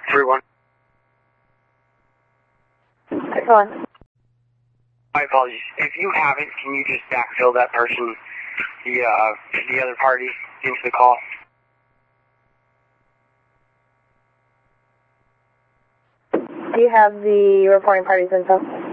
3-1. Go on. My apologies. If you haven't, can you just backfill that person, the other party, into the call? Do you have the reporting party's info?